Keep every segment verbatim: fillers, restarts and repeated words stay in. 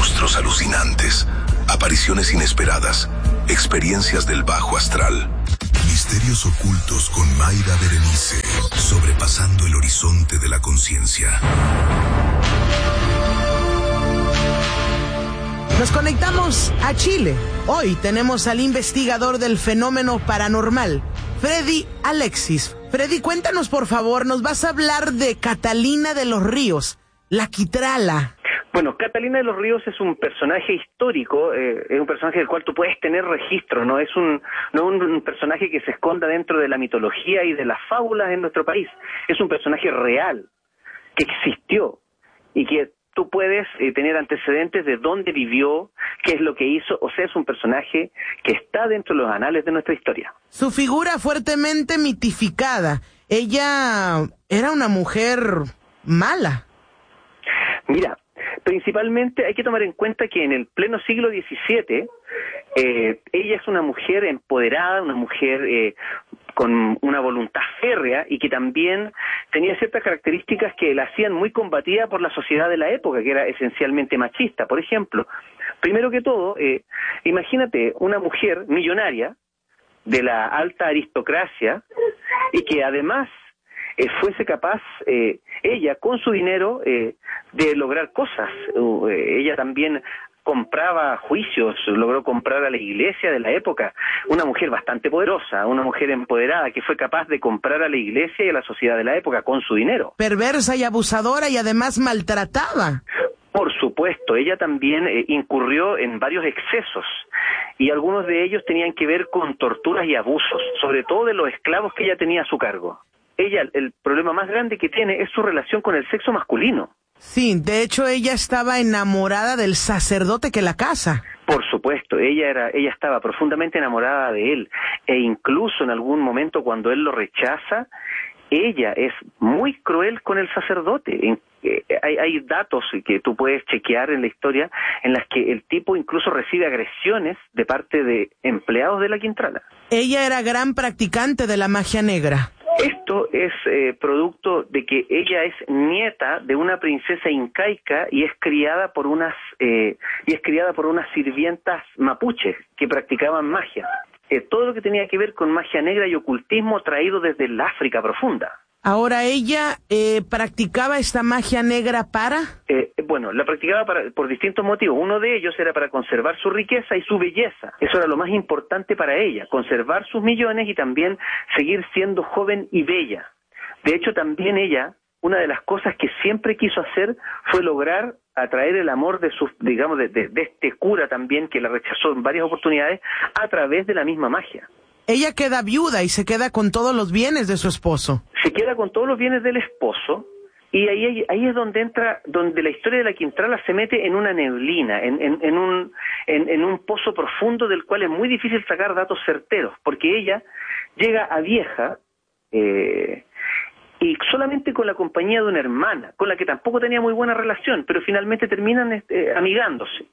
monstruos alucinantes, apariciones inesperadas, experiencias del bajo astral. Misterios ocultos con Mayra Berenice, sobrepasando el horizonte de la conciencia. Nos conectamos a Chile. Hoy tenemos al investigador del fenómeno paranormal, Freddy Alexis. Freddy, cuéntanos por favor, nos vas a hablar de Catalina de los Ríos, la Quitrala. Bueno, Catalina de los Ríos es un personaje histórico, eh, es un personaje del cual tú puedes tener registro, no es un no un, un personaje que se esconda dentro de la mitología y de las fábulas en nuestro país. Es un personaje real, que existió y que tú puedes eh, tener antecedentes de dónde vivió, qué es lo que hizo. O sea, es un personaje que está dentro de los anales de nuestra historia. Su figura fuertemente mitificada. Ella era una mujer mala. Mira, principalmente hay que tomar en cuenta que en el pleno siglo diecisiete, eh, ella es una mujer empoderada, una mujer eh, con una voluntad férrea y que también tenía ciertas características que la hacían muy combatida por la sociedad de la época, que era esencialmente machista. Por ejemplo, primero que todo, eh, imagínate una mujer millonaria de la alta aristocracia y que además Eh, fuese capaz, eh, ella, con su dinero, eh, de lograr cosas. Uh, eh, ella también compraba juicios, logró comprar a la iglesia de la época. Una mujer bastante poderosa, una mujer empoderada, que fue capaz de comprar a la iglesia y a la sociedad de la época con su dinero. Perversa y abusadora, y además maltrataba. Por supuesto, ella también eh, incurrió en varios excesos, y algunos de ellos tenían que ver con torturas y abusos, sobre todo de los esclavos que ella tenía a su cargo. Ella, el problema más grande que tiene es su relación con el sexo masculino. Sí, de hecho ella estaba enamorada del sacerdote que la casa. Por supuesto, ella era, ella estaba profundamente enamorada de él, e incluso en algún momento cuando él lo rechaza, ella es muy cruel con el sacerdote. En, eh, hay, hay datos que tú puedes chequear en la historia en las que el tipo incluso recibe agresiones de parte de empleados de la Quitrala. Ella era gran practicante de la magia negra. Esto es eh, producto de que ella es nieta de una princesa incaica y es criada por unas eh, y es criada por unas sirvientas mapuches que practicaban magia. Eh, todo lo que tenía que ver con magia negra y ocultismo traído desde el África profunda. Ahora, ¿ella eh, practicaba esta magia negra para...? Eh, bueno, la practicaba para, por distintos motivos. Uno de ellos era para conservar su riqueza y su belleza. Eso era lo más importante para ella, conservar sus millones y también seguir siendo joven y bella. De hecho, también ella, una de las cosas que siempre quiso hacer fue lograr atraer el amor de sus, digamos, de, de, de este cura también, que la rechazó en varias oportunidades, a través de la misma magia. Ella queda viuda y se queda con todos los bienes de su esposo. Se queda con todos los bienes del esposo, y ahí, ahí es donde entra, donde la historia de la Quitrala se mete en una neblina, en, en, en, un, en, en un pozo profundo del cual es muy difícil sacar datos certeros, porque ella llega a vieja, eh, y solamente con la compañía de una hermana, con la que tampoco tenía muy buena relación, pero finalmente terminan eh, amigándose.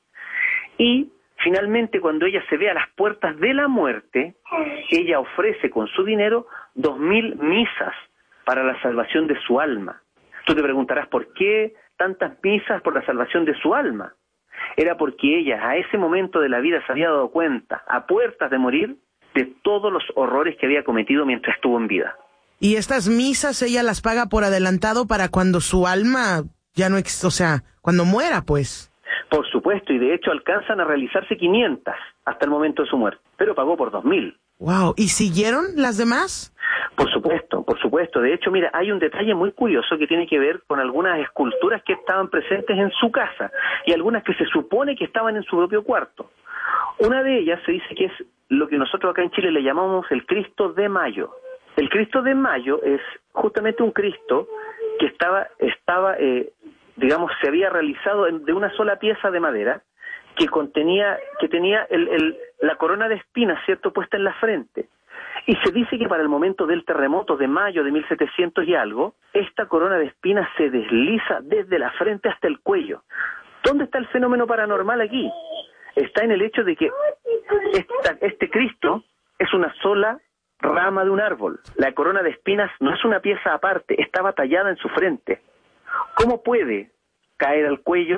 Y finalmente, cuando ella se ve a las puertas de la muerte, ella ofrece con su dinero dos mil misas para la salvación de su alma. Tú te preguntarás, ¿por qué tantas misas por la salvación de su alma? Era porque ella a ese momento de la vida se había dado cuenta, a puertas de morir, de todos los horrores que había cometido mientras estuvo en vida. Y estas misas ella las paga por adelantado para cuando su alma ya no existe, o sea, cuando muera, pues. Por supuesto, y de hecho alcanzan a realizarse quinientas hasta el momento de su muerte, pero pagó por dos mil. Wow, ¿y siguieron las demás? Por supuesto, por supuesto. De hecho, mira, hay un detalle muy curioso que tiene que ver con algunas esculturas que estaban presentes en su casa y algunas que se supone que estaban en su propio cuarto. Una de ellas se dice que es lo que nosotros acá en Chile le llamamos el Cristo de Mayo. El Cristo de Mayo es justamente un Cristo que estaba, estaba eh, digamos, se había realizado de una sola pieza de madera que contenía, que tenía el, el, la corona de espinas, ¿cierto?, puesta en la frente. Y se dice que para el momento del terremoto de mayo de mil setecientos y algo, esta corona de espinas se desliza desde la frente hasta el cuello. ¿Dónde está el fenómeno paranormal aquí? Está en el hecho de que esta, este Cristo es una sola rama de un árbol. La corona de espinas no es una pieza aparte, estaba tallada en su frente. ¿Cómo puede caer al cuello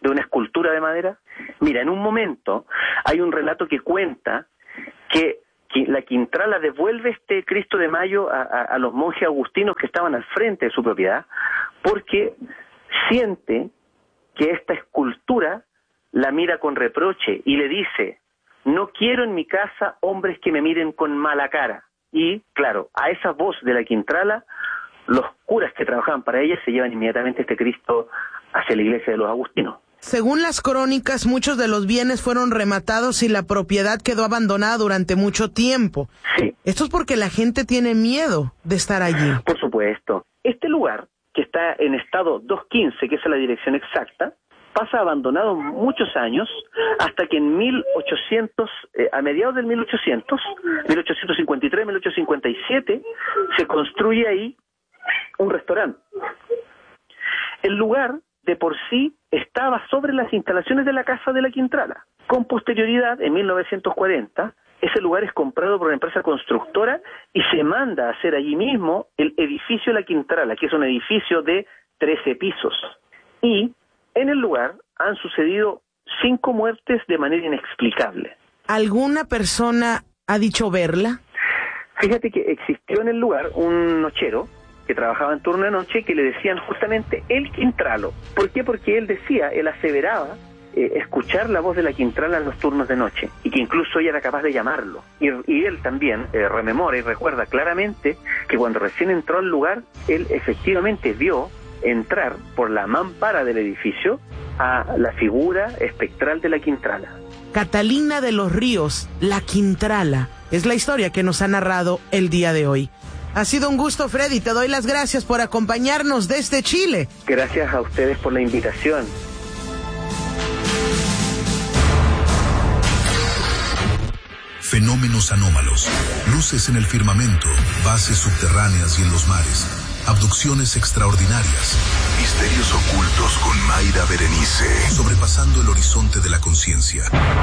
de una escultura de madera? Mira, en un momento hay un relato que cuenta que, que la Quintrala devuelve este Cristo de Mayo a, a, a los monjes agustinos que estaban al frente de su propiedad, porque siente que esta escultura la mira con reproche y le dice: no quiero en mi casa hombres que me miren con mala cara. Y, claro, a esa voz de la Quintrala, los curas que trabajaban para ella se llevan inmediatamente este Cristo hacia la iglesia de los agustinos. Según las crónicas, muchos de los bienes fueron rematados y la propiedad quedó abandonada durante mucho tiempo. Sí. Esto es porque la gente tiene miedo de estar allí. Por supuesto. Este lugar, que está en estado doscientos quince, que es la dirección exacta, pasa abandonado muchos años, hasta que en mil ochocientos, eh, a mediados del mil ochocientos, mil ochocientos cincuenta y tres, mil ochocientos cincuenta y siete, se construye ahí un restaurante. El lugar de por sí estaba sobre las instalaciones de la Casa de la Quintrala. Con posterioridad, en mil novecientos cuarenta, ese lugar es comprado por una empresa constructora y se manda a hacer allí mismo el edificio de la Quintrala, que es un edificio de trece pisos. Y en el lugar han sucedido cinco muertes de manera inexplicable. ¿Alguna persona ha dicho verla? Fíjate que existió en el lugar un nochero que trabajaba en turno de noche, que le decían justamente el Quintralo. ¿Por qué? Porque él decía, él aseveraba eh, escuchar la voz de la Quintrala en los turnos de noche, y que incluso ella era capaz de llamarlo. Y, y él también eh, rememora y recuerda claramente que cuando recién entró al lugar, él efectivamente vio entrar por la mampara del edificio a la figura espectral de la Quintrala. Catalina de los Ríos, la Quintrala, es la historia que nos ha narrado el día de hoy. Ha sido un gusto, Freddy. Te doy las gracias por acompañarnos desde Chile. Gracias a ustedes por la invitación. Fenómenos anómalos, luces en el firmamento, bases subterráneas y en los mares, abducciones extraordinarias, misterios ocultos con Mayra Berenice, sobrepasando el horizonte de la conciencia.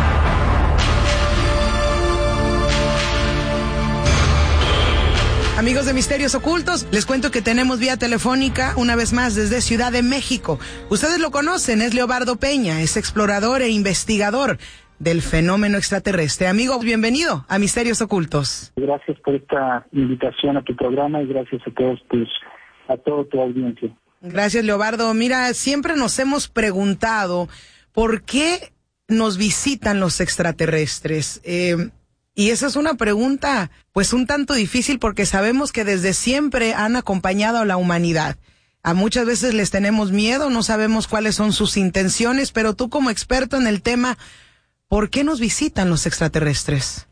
Amigos de Misterios Ocultos, les cuento que tenemos vía telefónica una vez más desde Ciudad de México. Ustedes lo conocen, es Leobardo Peña, es explorador e investigador del fenómeno extraterrestre. Amigo, bienvenido a Misterios Ocultos. Gracias por esta invitación a tu programa y gracias a todos tus, a toda tu audiencia. Gracias, Leobardo. Mira, siempre nos hemos preguntado por qué nos visitan los extraterrestres. Eh, Y esa es una pregunta, pues un tanto difícil, porque sabemos que desde siempre han acompañado a la humanidad. A muchas veces les tenemos miedo, no sabemos cuáles son sus intenciones, pero tú como experto en el tema, ¿por qué nos visitan los extraterrestres?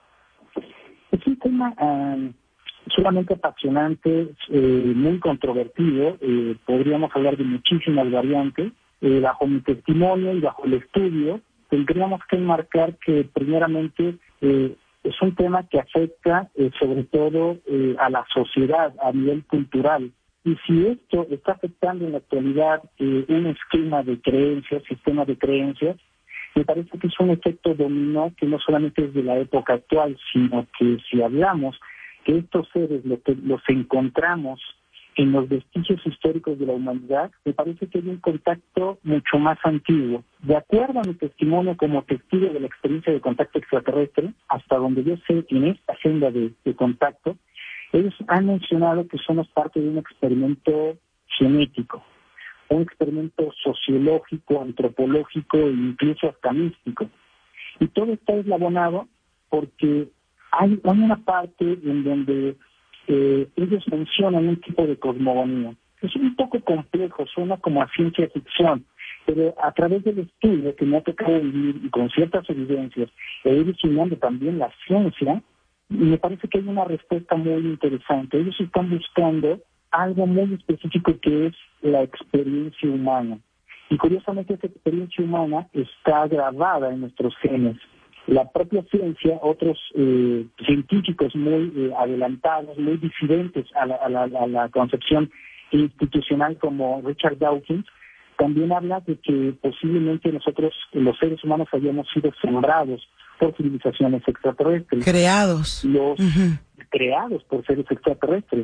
Es un tema uh, sumamente apasionante, eh, muy controvertido. Eh, podríamos hablar de muchísimas variantes. Eh, bajo mi testimonio y bajo el estudio, tendríamos que enmarcar que primeramente eh, es un tema que afecta eh, sobre todo eh, a la sociedad a nivel cultural. Y si esto está afectando en la actualidad eh, un esquema de creencias, sistema de creencias, me parece que es un efecto dominó que no solamente es de la época actual, sino que si hablamos que estos seres lo que los encontramos en los vestigios históricos de la humanidad, me parece que hay un contacto mucho más antiguo. De acuerdo a mi testimonio como testigo de la experiencia de contacto extraterrestre, hasta donde yo sé, en esta agenda de, de contacto, ellos han mencionado que somos parte de un experimento genético, un experimento sociológico, antropológico e incluso hasta místico. Y todo está eslabonado porque hay, hay una parte en donde Eh, ellos mencionan un tipo de cosmogonía. Es un poco complejo, suena como a ciencia ficción, pero a través del estudio que me ha tocado vivir y con ciertas evidencias, e ir estudiando también la ciencia, me parece que hay una respuesta muy interesante. Ellos están buscando algo muy específico que es la experiencia humana. Y curiosamente esa experiencia humana está grabada en nuestros genes. La propia ciencia, otros eh, científicos muy eh, adelantados, muy disidentes a la, a, la, a la concepción institucional como Richard Dawkins, también habla de que posiblemente nosotros, los seres humanos, hayamos sido sembrados por civilizaciones extraterrestres. Creados. Los uh-huh. creados por seres extraterrestres.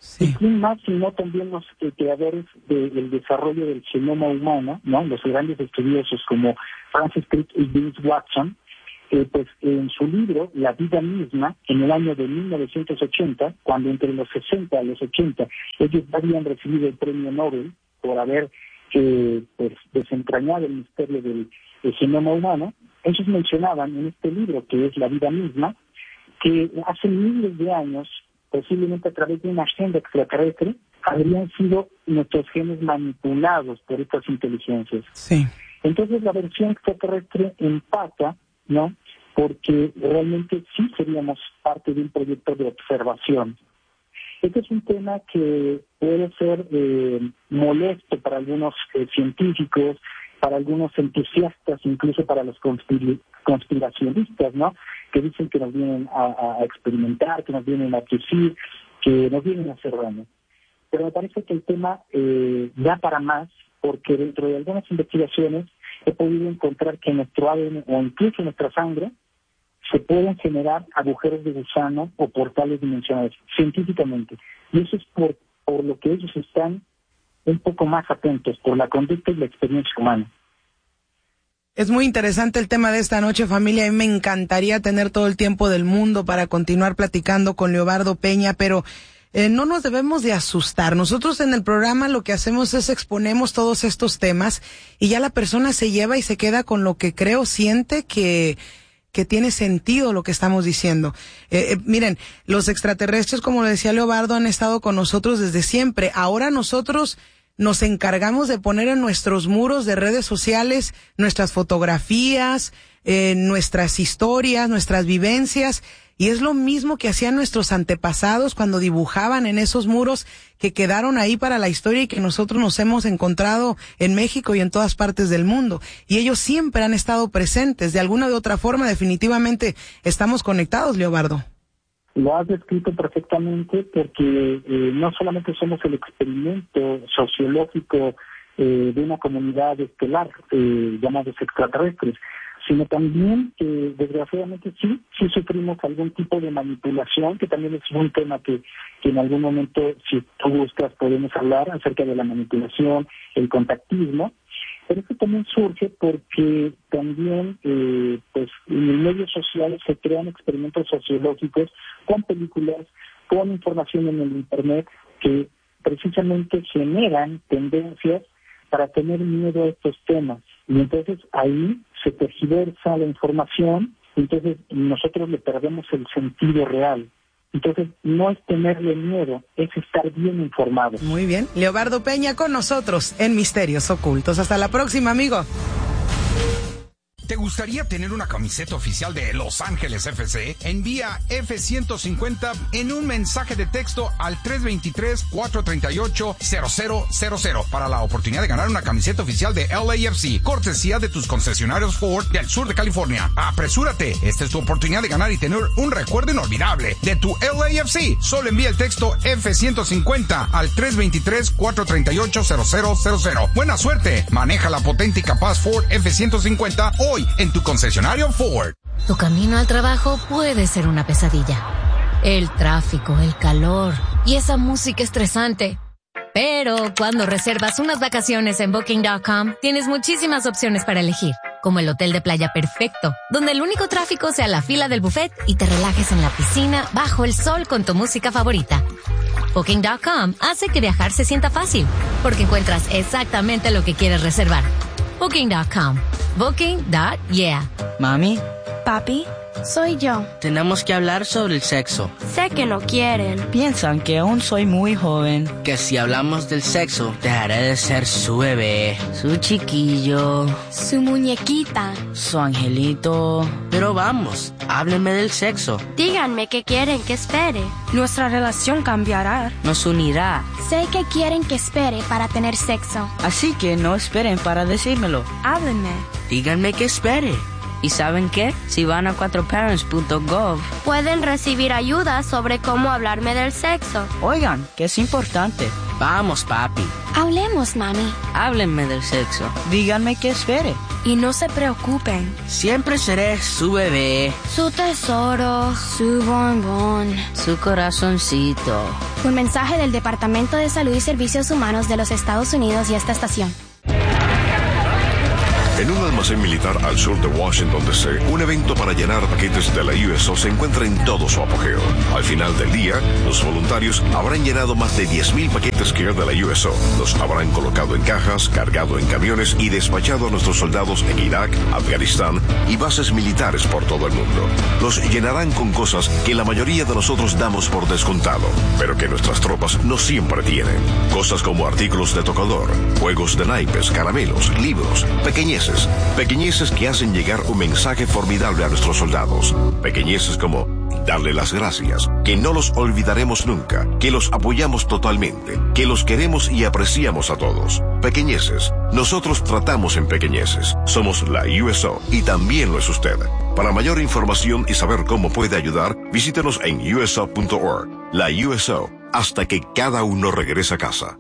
Sí. Y quién más sino también los eh, creadores del de, desarrollo del genoma humano, ¿no? Los grandes estudiosos como Francis Crick y James Watson, eh, pues en su libro La vida misma, en el año de mil novecientos ochenta, cuando entre los sesenta y los ochenta ellos habían recibido el premio Nobel por haber eh, pues, desentrañado el misterio del, del genoma humano, ellos mencionaban en este libro, que es La vida misma, que hace miles de años, posiblemente a través de una agenda extraterrestre, habrían sido nuestros genes manipulados por estas inteligencias. Sí. Entonces la versión extraterrestre empata, ¿no? Porque realmente sí seríamos parte de un proyecto de observación. Este es un tema que puede ser eh, molesto para algunos eh, científicos, para algunos entusiastas, incluso para los conspir- conspiracionistas, ¿no? Que dicen que nos vienen a, a experimentar, que nos vienen a abducir, que nos vienen a hacer daño. Pero me parece que el tema eh, da para más, porque dentro de algunas investigaciones he podido encontrar que en nuestro A D N o incluso en nuestra sangre se pueden generar agujeros de gusano o portales dimensionales, científicamente. Y eso es por, por lo que ellos están un poco más atentos, por la conducta y la experiencia humana. Es muy interesante el tema de esta noche, familia, y me encantaría tener todo el tiempo del mundo para continuar platicando con Leobardo Peña, pero eh, no nos debemos de asustar. Nosotros en el programa lo que hacemos es exponemos todos estos temas y ya la persona se lleva y se queda con lo que cree o siente que que tiene sentido lo que estamos diciendo. Eh, eh, miren, los extraterrestres, como lo decía Leobardo, han estado con nosotros desde siempre. Ahora nosotros nos encargamos de poner en nuestros muros de redes sociales nuestras fotografías, eh, nuestras historias, nuestras vivencias, y es lo mismo que hacían nuestros antepasados cuando dibujaban en esos muros que quedaron ahí para la historia y que nosotros nos hemos encontrado en México y en todas partes del mundo. Y ellos siempre han estado presentes. De alguna u otra forma, definitivamente estamos conectados, Leobardo. Lo has descrito perfectamente porque eh, no solamente somos el experimento sociológico eh, de una comunidad estelar, eh, llamados extraterrestres, sino también que desgraciadamente sí, sí sufrimos algún tipo de manipulación, que también es un tema que, que en algún momento, si tú gustas, podemos hablar acerca de la manipulación, el contactismo, pero esto también surge porque también eh, pues en el medio social se crean experimentos sociológicos con películas, con información en el internet que precisamente generan tendencias para tener miedo a estos temas. Y entonces ahí se tergiversa la información, entonces nosotros le perdemos el sentido real. Entonces no es tenerle miedo, es estar bien informado. Muy bien. Leobardo Peña con nosotros en Misterios Ocultos. Hasta la próxima, amigo. ¿Te gustaría tener una camiseta oficial de Los Ángeles F C? Envía F ciento cincuenta en un mensaje de texto al tres dos tres, cuatro tres ocho, cero cero cero cero para la oportunidad de ganar una camiseta oficial de L A F C, cortesía de tus concesionarios Ford del sur de California. ¡Apresúrate! Esta es tu oportunidad de ganar y tener un recuerdo inolvidable de tu L A F C. Solo envía el texto F ciento cincuenta al tres dos tres, cuatro tres ocho, cero cero cero cero. ¡Buena suerte! Maneja la potente y capaz Ford F ciento cincuenta hoy en tu concesionario Ford. Tu camino al trabajo puede ser una pesadilla. El tráfico, el calor y esa música estresante. Pero cuando reservas unas vacaciones en Booking punto com, tienes muchísimas opciones para elegir, como el hotel de playa perfecto, donde el único tráfico sea la fila del buffet y te relajes en la piscina bajo el sol con tu música favorita. Booking punto com hace que viajar se sienta fácil, porque encuentras exactamente lo que quieres reservar. Booking punto com. Booking punto yeah. Mami. Papi, soy yo. Tenemos que hablar sobre el sexo. Sé que no quieren. Piensan que aún soy muy joven. Que si hablamos del sexo, dejaré de ser su bebé, su chiquillo, su muñequita, su angelito. Pero vamos, háblenme del sexo. Díganme qué quieren que espere. Nuestra relación cambiará. Nos unirá. Sé que quieren que espere para tener sexo. Así que no esperen para decírmelo. Háblenme. Díganme que espere. ¿Y saben qué? Si van a cuatro parents punto gov, pueden recibir ayuda sobre cómo hablarme del sexo. Oigan, que es importante. Vamos, papi. Hablemos, mami. Háblenme del sexo. Díganme que espere. Y no se preocupen. Siempre seré su bebé, Su tesoro, su bombón, su corazoncito. Un mensaje del Departamento de Salud y Servicios Humanos de los Estados Unidos y esta estación. En un almacén militar al sur de Washington, D C, un evento para llenar paquetes de la U S O se encuentra en todo su apogeo. Al final del día, los voluntarios habrán llenado más de diez mil paquetes que de la U S O. Los habrán colocado en cajas, cargado en camiones y despachado a nuestros soldados en Irak, Afganistán y bases militares por todo el mundo. Los llenarán con cosas que la mayoría de nosotros damos por descontado, pero que nuestras tropas no siempre tienen. Cosas como artículos de tocador, juegos de naipes, caramelos, libros, pequeñeces. Pequeñeces que hacen llegar un mensaje formidable a nuestros soldados. Pequeñeces como darle las gracias, que no los olvidaremos nunca, que los apoyamos totalmente, que los queremos y apreciamos a todos. Pequeñeces. Nosotros tratamos en pequeñeces. Somos la U S O y también lo es usted. Para mayor información y saber cómo puede ayudar, visítenos en U S O punto org. La U S O, hasta que cada uno regrese a casa.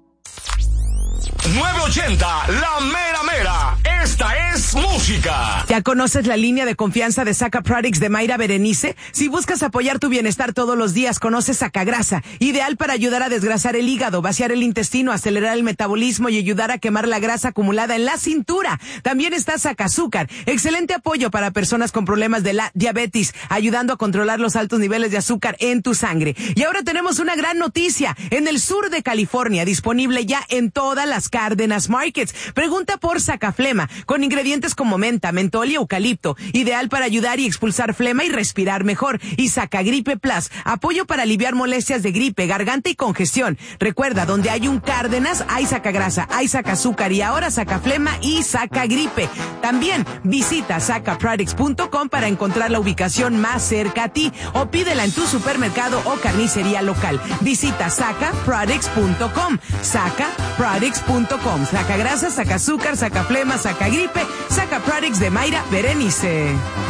nueve ochenta, la mera mera. Esta es música. ¿Ya conoces la línea de confianza de Saca Products de Mayra Berenice? Si buscas apoyar tu bienestar todos los días, conoces Sacagrasa, ideal para ayudar a desgrasar el hígado, vaciar el intestino, acelerar el metabolismo y ayudar a quemar la grasa acumulada en la cintura. También está Sacazúcar, excelente apoyo para personas con problemas de la diabetes, ayudando a controlar los altos niveles de azúcar en tu sangre. Y ahora tenemos una gran noticia, en el sur de California, disponible ya en todas las Cárdenas Markets. Pregunta por Sacaflema, con ingredientes como menta, mentol y eucalipto, ideal para ayudar y expulsar flema y respirar mejor. Y Sacagripe Plus, apoyo para aliviar molestias de gripe, garganta y congestión. Recuerda, donde hay un Cárdenas, hay Sacagrasa, hay Sacazúcar y ahora Sacaflema y Sacagripe. También visita saca products punto com para encontrar la ubicación más cerca a ti o pídela en tu supermercado o carnicería local. Visita saca products punto com, saca products punto com. Sacagrasa, Sacazúcar, Sacaflema, Sacagripe, Saca Products de Mayra Berenice.